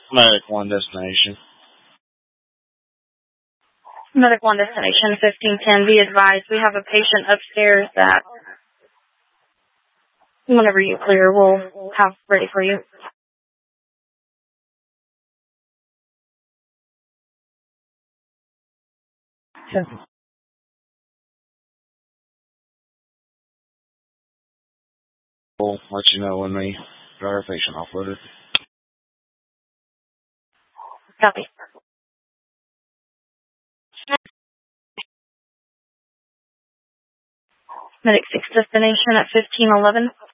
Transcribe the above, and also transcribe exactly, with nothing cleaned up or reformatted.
Medic one destination. Medic one destination, fifteen ten. Be advised, we have a patient upstairs that whenever you clear, we'll have ready for you. We'll let you know when we got our patient offloaded. Copy. Medic six destination at fifteen eleven.